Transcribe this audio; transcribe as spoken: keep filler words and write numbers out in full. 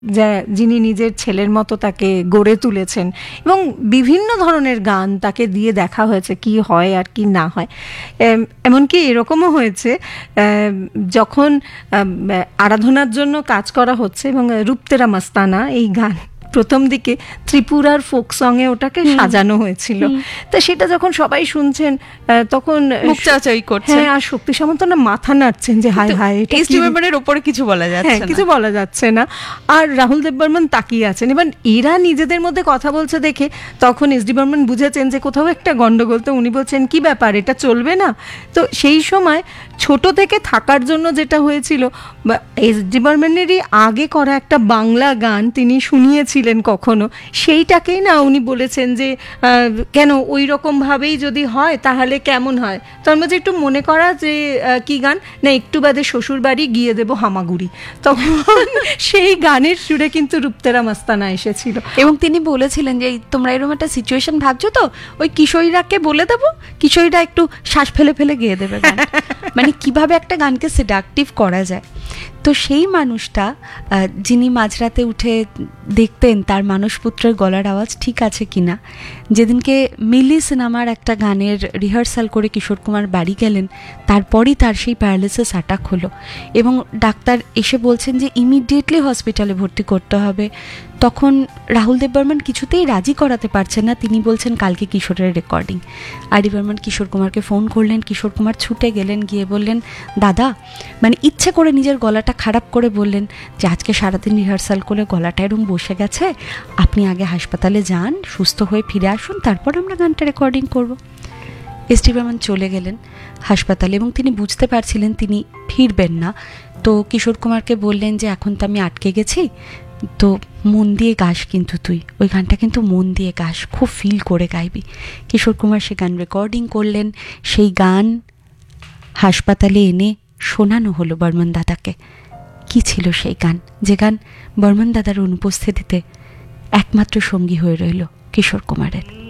যা যিনি নিজের ছেলের মতো তাকে গড়ে তুলেছেন, এবং বিভিন্ন ধরনের গান তাকে দিয়ে দেখা হয়েছে কি হয় আর কি না হয়। এমনকি এরকমও হয়েছে যখন আরাধনার জন্য কাজ করা হচ্ছে এবং রূপ তেরা মাস্তানা এই গান প্রথম দিকে ত্রিপুরার ফোক সঙ্গে ওটাকে সাজানো হয়েছিল, তা সেটা যখন সবাই শুনছেন তখন মুখ চাচাই করছেন, হ্যাঁ, আর শক্তি সামন্ত না মাথা নাড়ছেন যে হায় হায়, এস ডি বর্মনের উপরে কিছু বলা যাচ্ছে না, কিছু বলা যাচ্ছে না। আর রাহুল দেব বর্মন তাকিয়ে আছেন, এবার এরা নিজেদের মধ্যে কথা বলছে দেখে তখন এস ডি বর্মন বুঝেছেন যে কোথাও একটা গন্ডগোল, তো উনি বলছেন কি ব্যাপার, এটা চলবে না। তো সেই সময় ছোট থেকে থাকার জন্য যেটা হয়েছিল, এস ডি বর্মনেরই আগে করা একটা বাংলা গান তিনি শুনিয়েছিলেন কখনো, সেইটাকেই না উনি বলেছেন যে কেন ওই রকম ভাবেই যদি হয় তাহলে কেমন হয়। তার মধ্যে একটু মনে করা যে কি গান না, একটু বাদে শ্বশুর বাড়ি গিয়ে দেবো হামাগুড়ি, তখন সেই গানের সুরে কিন্তু রূপ তেরা মাস্তানা এসেছিল। এবং তিনি বলেছিলেন যে তোমরা এরকম একটা সিচুয়েশন ভাবছো তো, ওই কিশোরীরাকে বলে দেবো, কিশোরীরা একটু শ্বাস ফেলে ফেলে গেয়ে দেবে গান। মানে কিভাবে একটা গানকে সেডাকটিভ করা যায়। তো সেই মানুষটা যিনি মাঝরাতে উঠে দেখতেন তার মানসপুত্রের গলার আওয়াজ ঠিক আছে কিনা, যেদিনকে মিলি সিনেমার একটা গানের রিহার্সাল করে কিশোর কুমার বাড়ি গেলেন, তারপরই তার সেই প্যারালিসিস অ্যাটাক হলো এবং ডাক্তার এসে বলছেন যে ইমিডিয়েটলি হসপিটালে ভর্তি করতে হবে। তখন রাহুল দেব বর্মন কিছুতেই রাজি করাতে পারছেন না, তিনি বলছেন কালকে কিশোরের রেকর্ডিং। আর ডি বর্মন কিশোর কুমারকে ফোন করলেন, কিশোর কুমার ছুটে গেলেন, গিয়ে বললেন দাদা, মানে ইচ্ছে করে নিজের গলাটা খারাপ করে বললেন যে আজকে সারাদিন রিহার্সাল করে গলাটা এরকম বসে গেছে, আপনি আগে হাসপাতালে যান, সুস্থ হয়ে ফিরে আসুন, তারপর আমরা গানটা রেকর্ডিং করব। এস ডি বর্মন চলে গেলেন হাসপাতালে এবং তিনি বুঝতে পারছিলেন তিনি ফিরবেন না। তো কিশোর কুমারকে বললেন যে এখন তো আমি আটকে গেছি, তো মন দিয়ে গাস, কিন্তু তুই ওই গানটা কিন্তু মন দিয়ে গাস, খুব ফিল করে গাইবি। কিশোর কুমার সে গান রেকর্ডিং করলেন, সেই গান হাসপাতালে এনে শোনানো হলো বর্মন দাদাকে। কি ছিল সেই গান, যে গান বর্মন দাদার অনুপস্থিতিতে একমাত্র সঙ্গী হয়ে রইল কিশোর কুমারের।